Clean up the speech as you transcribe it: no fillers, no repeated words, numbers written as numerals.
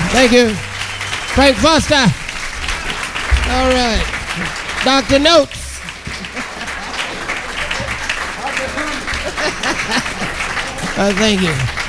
Thank you. Frank Foster. All right. Dr. Notes. Thank you.